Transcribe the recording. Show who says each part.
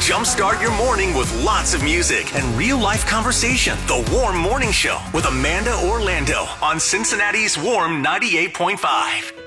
Speaker 1: Jumpstart your morning with lots of music and real-life conversation. The Warm Morning Show with Amanda Orlando on Cincinnati's Warm 98.5.